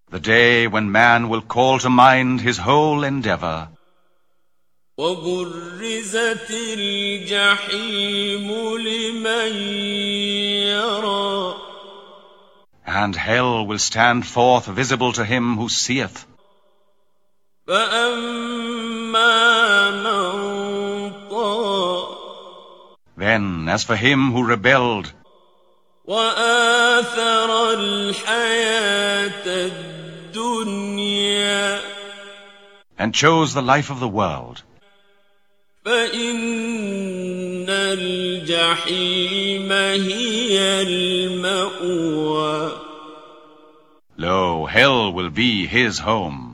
The day when man will call to mind his whole endeavor. وبرزت الجحيم لمن يرى. And hell will stand forth visible to him who seeth. فأما من طغى. Then, as for him who rebelled, وآثر الحياة الدنيا. and chose the life of the world, فإن الجحيم هي المأوى. lo, hell will be his home.